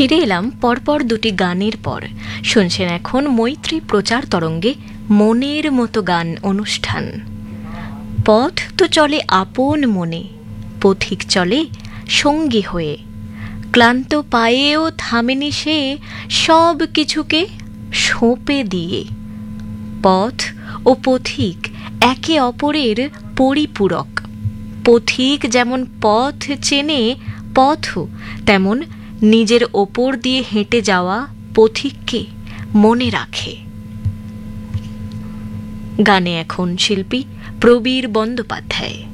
ফিরে এলাম পরপর দুটি গানের পর। শুনছেন এখন মৈত্রী প্রচার তরঙ্গে মনের মতো গান অনুষ্ঠান। পথ তো চলে আপন মনে, পথিক চলে সঙ্গী হয়ে, ক্লান্ত পায়েও থামেনি সে সব কিছুকে সঁপে দিয়ে। পথ ও পথিক একে অপরের পরিপূরক। পথিক যেমন পথ চেনে, পথও তেমন নিজের ওপর দিয়ে হেঁটে যাওয়া পথিককে মনে রাখে। গানে এখন শিল্পী প্রবীর বন্দ্যোপাধ্যায়।